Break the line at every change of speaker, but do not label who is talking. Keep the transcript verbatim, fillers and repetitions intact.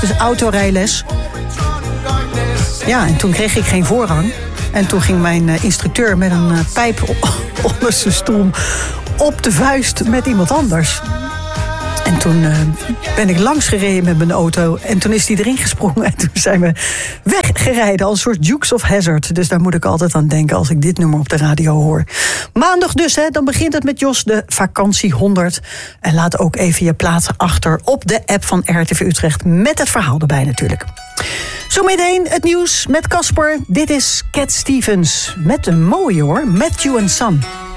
dus autorijles. Ja, en toen kreeg ik geen voorrang. En toen ging mijn uh, instructeur met een uh, pijp onder zijn stoel op de vuist met iemand anders. En toen uh, ben ik langs gereden met mijn auto. En toen is hij erin gesprongen. En toen zijn we weggereden als een soort Dukes of Hazzard. Dus daar moet ik altijd aan denken als ik dit nummer op de radio hoor. Maandag dus, hè, dan begint het met Jos, de vakantie honderd. En laat ook even je plaats achter op de app van R T V Utrecht. Met het verhaal erbij natuurlijk. Zometeen het nieuws met Casper. Dit is Cat Stevens. Met een mooie hoor, Matthew and Son.